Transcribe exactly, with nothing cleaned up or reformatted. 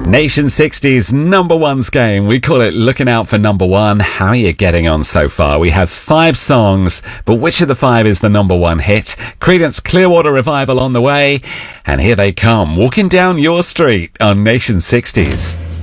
Nation sixties number ones game. We call it looking out for number one. How are you getting on so far? We have five songs, but which of the five is the number one hit? Creedence Clearwater Revival on the way, and here they come, walking down your street on Nation sixties.